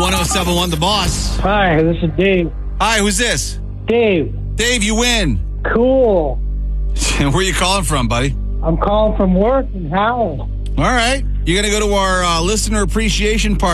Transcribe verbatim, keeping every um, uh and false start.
one oh seven point one The Boss. Hi, this is Dave. Hi, who's this? Dave. Dave, you win. Cool. Where are you calling from, buddy? I'm calling from work in Howell. All right. You're going to go to our uh, listener appreciation party.